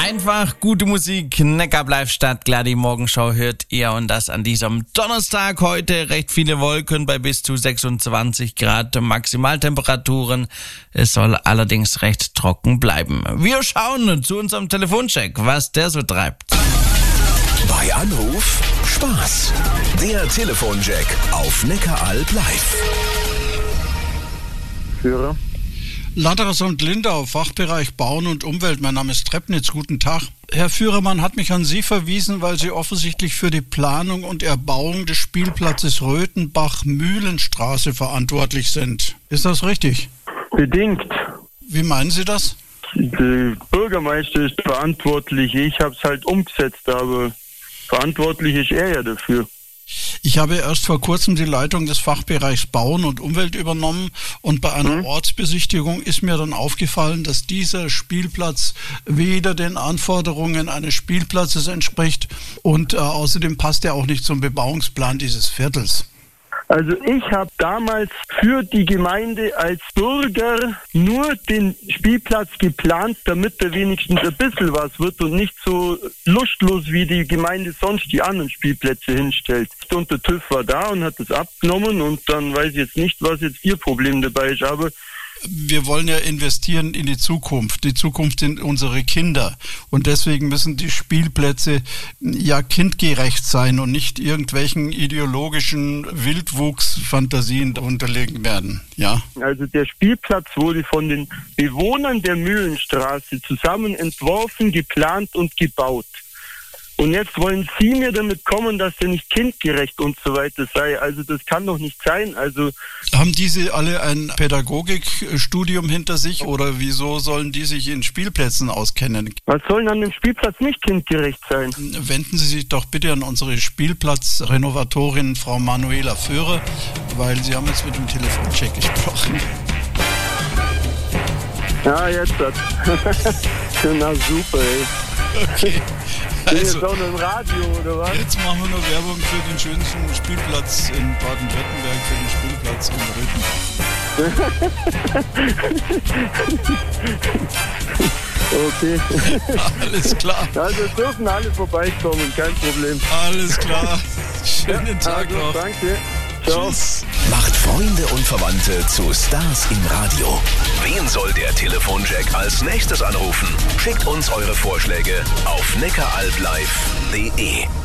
Einfach gute Musik, Neckarblife Stadt, klar, die Morgenschau hört ihr und das an diesem Donnerstag. Heute recht viele Wolken bei bis zu 26 Grad Maximaltemperaturen. Es soll allerdings recht trocken bleiben. Wir schauen zu unserem Telefoncheck, was der so treibt. Bei Anruf Spaß. Der Telefoncheck auf Neckaralb live. Führer. Latteres und Lindau, Fachbereich Bauen und Umwelt. Mein Name ist Treppnitz. Guten Tag. Herr Führermann hat mich an Sie verwiesen, weil Sie offensichtlich für die Planung und Erbauung des Spielplatzes Röthenbach-Mühlenstraße verantwortlich sind. Ist das richtig? Bedingt. Wie meinen Sie das? Der Bürgermeister ist verantwortlich. Ich habe es halt umgesetzt, aber verantwortlich ist er ja dafür. Ich habe erst vor kurzem die Leitung des Fachbereichs Bauen und Umwelt übernommen und bei einer Ortsbesichtigung ist mir dann aufgefallen, dass dieser Spielplatz weder den Anforderungen eines Spielplatzes entspricht und außerdem passt er auch nicht zum Bebauungsplan dieses Viertels. Also ich habe damals für die Gemeinde als Bürger nur den Spielplatz geplant, damit da wenigstens ein bisschen was wird und nicht so lustlos, wie die Gemeinde sonst die anderen Spielplätze hinstellt. Und der TÜV war da und hat das abgenommen und dann weiß ich jetzt nicht, was jetzt Ihr Problem dabei ist, aber wir wollen ja investieren in die Zukunft. Die Zukunft sind unsere Kinder. Und deswegen müssen die Spielplätze ja kindgerecht sein und nicht irgendwelchen ideologischen Wildwuchsfantasien unterlegen werden. Ja. Also der Spielplatz wurde von den Bewohnern der Mühlenstraße zusammen entworfen, geplant und gebaut. Und jetzt wollen Sie mir damit kommen, dass der nicht kindgerecht und so weiter sei. Also das kann doch nicht sein. Also haben diese alle ein Pädagogikstudium hinter sich oder wieso sollen die sich in Spielplätzen auskennen? Was soll an dem Spielplatz nicht kindgerecht sein? Wenden Sie sich doch bitte an unsere Spielplatzrenovatorin Frau Manuela Führer, weil Sie haben jetzt mit dem Telefoncheck gesprochen. Ja, jetzt hat. Na super, ey. Okay. Bin jetzt auch noch im Radio, oder was? Jetzt machen wir noch Werbung für den schönsten Spielplatz in Baden-Württemberg, für den Spielplatz in Röthenbach. Okay. Alles klar. Also dürfen alle vorbeikommen, kein Problem. Alles klar. Schönen Tag also, noch. Danke. Ciao. Tschüss. Macht Freunde und Verwandte zu Stars im Radio. Wen soll der Telefoncheck als nächstes anrufen? Schickt uns eure Vorschläge auf neckaralblive.de.